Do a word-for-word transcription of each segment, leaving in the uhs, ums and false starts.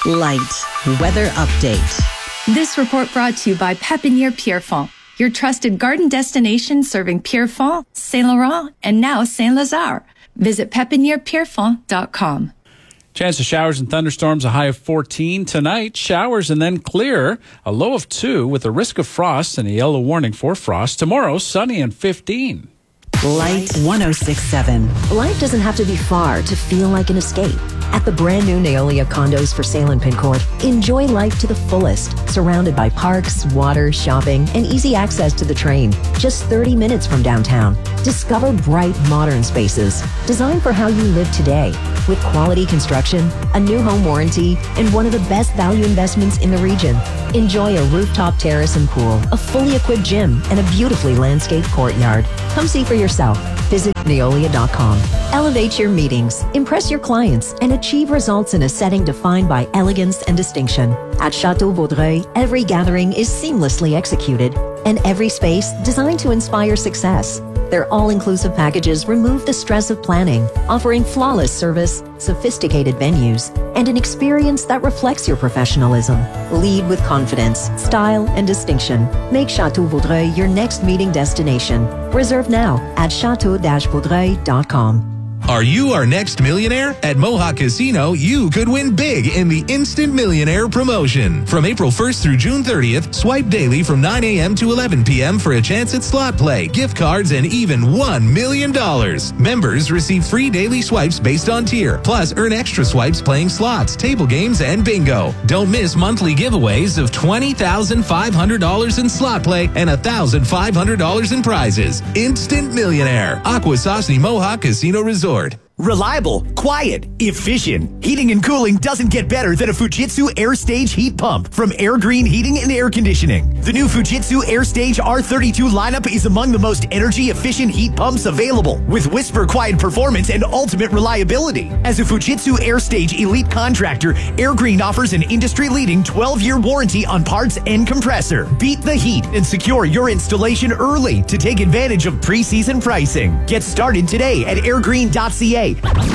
Light weather update. This report brought to you by Pépinière Pierrefonds, your trusted garden destination serving Pierrefonds, Saint Laurent, and now Saint Lazare. Visit pepiniere pierrefonds dot com. Chance of showers and thunderstorms, a high of fourteen. Tonight, showers and then clear, a low of two with a risk of frost and a yellow warning for frost. Tomorrow, sunny and fifteen. Light one oh six point seven. Life doesn't have to be far to feel like an escape. At the brand new Neolia condos for sale in Pincourt, enjoy life to the fullest, surrounded by parks, water, shopping, and easy access to the train. Just thirty minutes from downtown. Discover bright, modern spaces designed for how you live today, with quality construction, a new home warranty, and one of the best value investments in the region. Enjoy a rooftop terrace and pool, a fully equipped gym, and a beautifully landscaped courtyard. Come see for yourself. Visit neolia dot com. Elevate your meetings, impress your clients, and achieve results in a setting defined by elegance and distinction. At Chateau Vaudreuil, every gathering is seamlessly executed, and every space designed to inspire success. Their all-inclusive packages remove the stress of planning, offering flawless service, sophisticated venues, and an experience that reflects your professionalism. Lead with confidence, style, and distinction. Make Chateau Vaudreuil your next meeting destination. Reserve now at chateau dash vaudreuil dot com. Are you our next millionaire? At Mohawk Casino, you could win big in the Instant Millionaire promotion. From April first through June thirtieth, swipe daily from nine a.m. to eleven p.m. for a chance at slot play, gift cards, and even one million dollars. Members receive free daily swipes based on tier, plus earn extra swipes playing slots, table games, and bingo. Don't miss monthly giveaways of twenty thousand five hundred dollars in slot play and one thousand five hundred dollars in prizes. Instant Millionaire. Akwesasne Mohawk Casino Resort. Reliable, quiet, efficient. Heating and cooling doesn't get better than a Fujitsu AirStage heat pump from Air Green Heating and Air Conditioning. The new Fujitsu AirStage R thirty-two lineup is among the most energy-efficient heat pumps available, with whisper quiet performance and ultimate reliability. As a Fujitsu AirStage elite contractor, Air Green offers an industry-leading twelve-year warranty on parts and compressor. Beat the heat and secure your installation early to take advantage of pre-season pricing. Get started today at airgreen dot c a.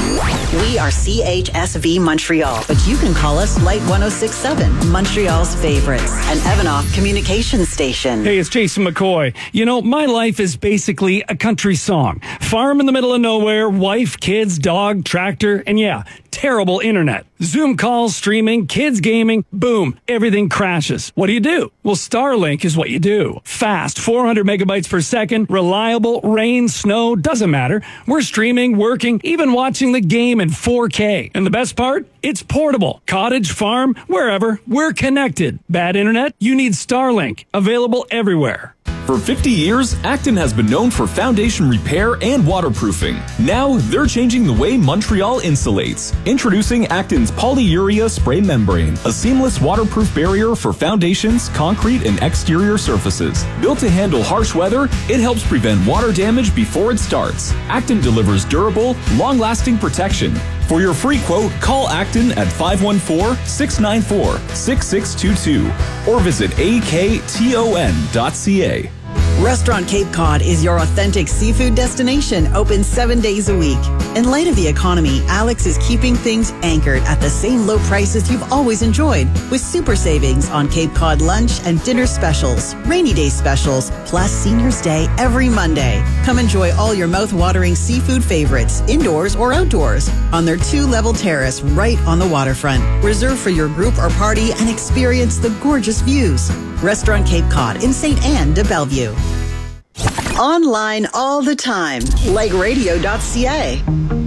We are C H S V Montreal, but you can call us Light one oh six point seven, Montreal's favorites, an Evanoff communication station. Hey, it's Jason McCoy. You know, my life is basically a country song. Farm in the middle of nowhere, wife, kids, dog, tractor, and yeah, terrible internet. Zoom calls, streaming, kids gaming, boom, everything crashes. What do you do? Well, Starlink is what you do. Fast, four hundred megabytes per second, reliable, rain, snow, doesn't matter. We're streaming, working, even watching the game in four K. And the best part? It's portable. Cottage, farm, wherever, we're connected. Bad internet? You need Starlink. Available everywhere. For fifty years, Acton has been known for foundation repair and waterproofing. Now, they're changing the way Montreal insulates. Introducing Acton's Polyurea Spray Membrane, a seamless waterproof barrier for foundations, concrete, and exterior surfaces. Built to handle harsh weather, it helps prevent water damage before it starts. Acton delivers durable, long-lasting protection. For your free quote, call Acton at five one four, six nine four, six six two two or visit A K T O N dot C A. Restaurant Cape Cod is your authentic seafood destination, open seven days a week. In light of the economy, Alex is keeping things anchored at the same low prices you've always enjoyed, with super savings on Cape Cod lunch and dinner specials, rainy day specials, plus Senior's Day every Monday. Come enjoy all your mouth-watering seafood favorites, indoors or outdoors, on their two-level terrace right on the waterfront. Reserve for your group or party and experience the gorgeous views. Restaurant Cape Cod in Saint Anne de Bellevue. Online all the time, like radio dot c a.